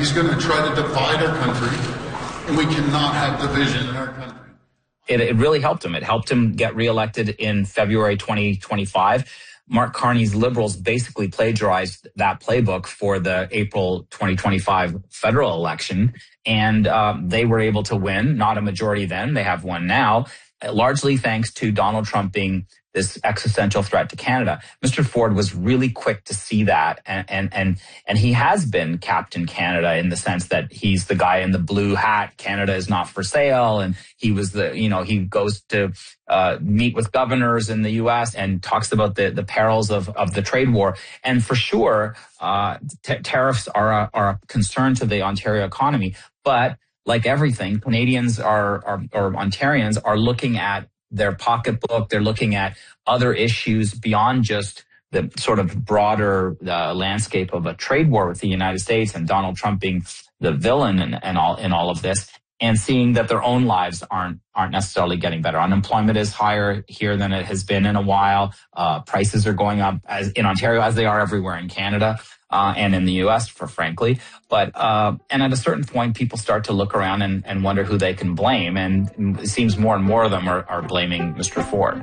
He's going to try to divide our country, and we cannot have division in our country. It really helped him. It helped him get reelected in February 2025. Mark Carney's Liberals basically plagiarized that playbook for the April 2025 federal election, and they were able to win, not a majority then. They have one now, largely thanks to Donald Trump being this existential threat to Canada. Mr. Ford was really quick to see that, and he has been Captain Canada in the sense that he's the guy in the blue hat. Canada is not for sale, and he was he goes to meet with governors in the U.S. and talks about the perils of the trade war. And for sure, tariffs are a concern to the Ontario economy, but like everything, Canadians or Ontarians are looking at their pocketbook. They're looking at other issues beyond just the sort of broader landscape of a trade war with the United States and Donald Trump being the villain and all of this, and seeing that their own lives aren't necessarily getting better. Unemployment is higher here than it has been in a while. Prices are going up as in Ontario as they are everywhere in Canada. And in the U.S., frankly. But and at a certain point, people start to look around and wonder who they can blame. And it seems more and more of them are blaming Mr. Ford.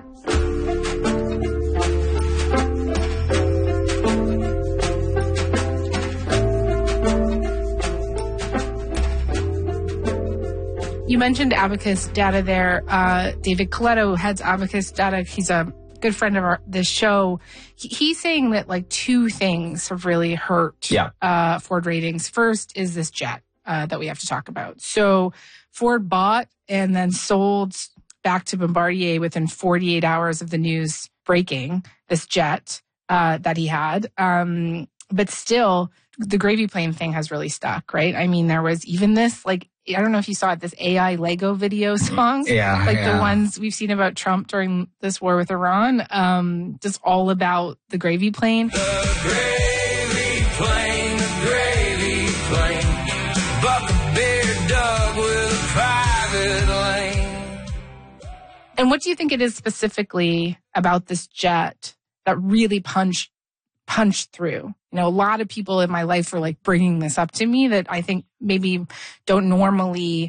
You mentioned Abacus Data there. David Coletto, who heads Abacus Data, he's a good friend of this show. He's saying that like two things have really hurt Ford ratings. First is this jet that we have to talk about. So Ford bought and then sold back to Bombardier within 48 hours of the news breaking this jet that he had. But still, the gravy plane thing has really stuck, right? I mean, there was even this, like, I don't know if you saw it, this AI Lego video songs. The ones we've seen about Trump during this war with Iran. Just all about the gravy plane. The gravy plane, the gravy plane. Buck-a-beard dog with a private lane. And what do you think it is specifically about this jet that really punched through? You know, a lot of people in my life were like bringing this up to me that I think maybe wouldn't normally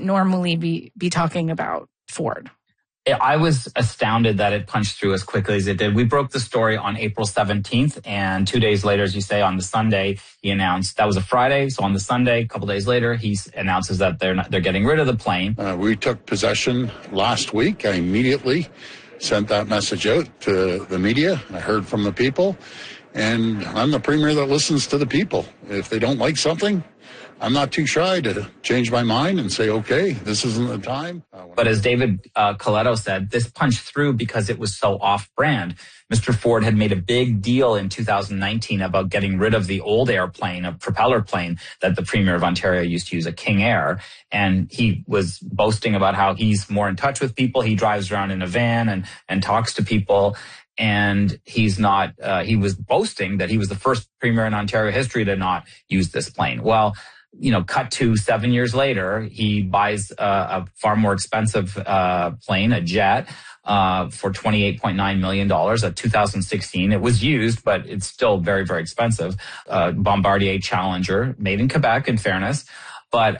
be talking about Ford. I was astounded that it punched through as quickly as it did. We broke the story on April 17th, and 2 days later, as you say, on the Sunday, he announced, that was a Friday, so on the Sunday, a couple days later, he announces that they're getting rid of the plane. We took possession last week. I immediately sent that message out to the media. I heard from the people. And I'm the premier that listens to the people. If they don't like something, I'm not too shy to change my mind and say, okay, this isn't the time. But as David Coletto said, this punched through because it was so off-brand. Mr. Ford had made a big deal in 2019 about getting rid of the old airplane, a propeller plane that the Premier of Ontario used to use, a King Air. And he was boasting about how he's more in touch with people. He drives around in a van and talks to people. And he's not, he was boasting that he was the first premier in Ontario history to not use this plane. Well, you know, cut to 7 years later, he buys a far more expensive plane, a jet, for $28.9 million, a 2016. It was used, but it's still very, very expensive. Bombardier Challenger, made in Quebec, in fairness. But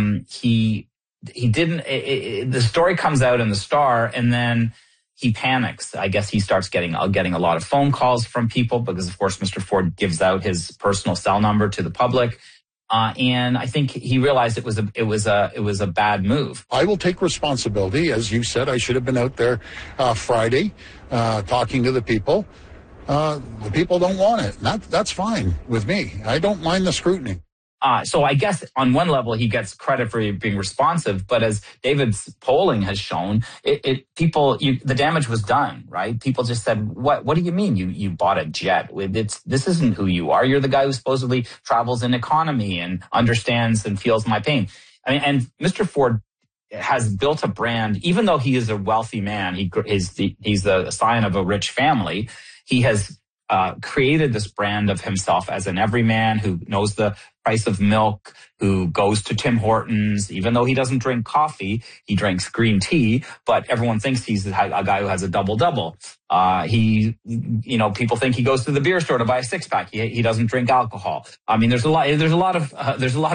he didn't, the story comes out in the Star, and then he panics. I guess he starts getting a lot of phone calls from people because, of course, Mr. Ford gives out his personal cell number to the public. And I think he realized it was a bad move. I will take responsibility. As you said, I should have been out there Friday talking to the people. The people don't want it. That's fine with me. I don't mind the scrutiny. So I guess on one level he gets credit for being responsive, but as David's polling has shown, the damage was done, right? People just said, "What do you mean you bought a jet? This isn't who you are. You're the guy who supposedly travels in economy and understands and feels my pain." I mean, and Mr. Ford has built a brand, even though he is a wealthy man. He's the scion of a rich family. He has created this brand of himself as an everyman who knows the price of milk, who goes to Tim Hortons, even though he doesn't drink coffee, he drinks green tea, but everyone thinks he's a guy who has a double-double. People think he goes to the beer store to buy a six-pack. He doesn't drink alcohol. I mean, there's a lot of